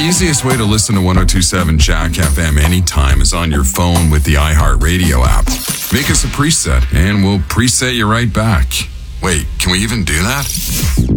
easiest way to listen to 102.7 Jack FM anytime is on your phone with the iHeartRadio app. Make us a preset, and we'll preset you right back. Wait, can we even do that?